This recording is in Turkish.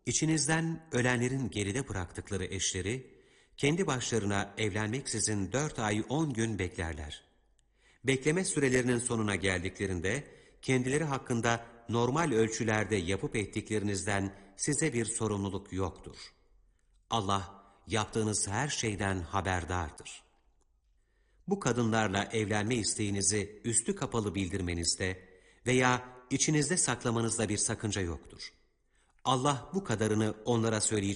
İçinizden ölenlerin geride bıraktıkları eşleri, kendi başlarına evlenmeksizin 4 ay 10 gün beklerler. Bekleme sürelerinin sonuna geldiklerinde, kendileri hakkında normal ölçülerde yapıp ettiklerinizden size bir sorumluluk yoktur. Allah, yaptığınız her şeyden haberdardır. Bu kadınlarla evlenme isteğinizi üstü kapalı bildirmenizde veya içinizde saklamanızda bir sakınca yoktur. Allah bu kadarını onlara söyleyecek